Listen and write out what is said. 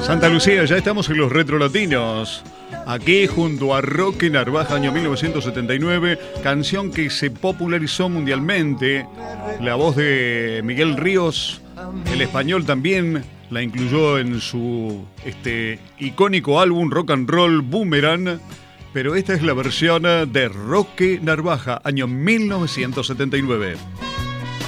Santa Lucía, ya estamos en los retrolatinos. Aquí junto a Roque Narvaja, año 1979, canción que se popularizó mundialmente. La voz de Miguel Ríos, el español también la incluyó en su icónico álbum Rock and Roll Boomerang. Pero esta es la versión de Roque Narvaja, año 1979.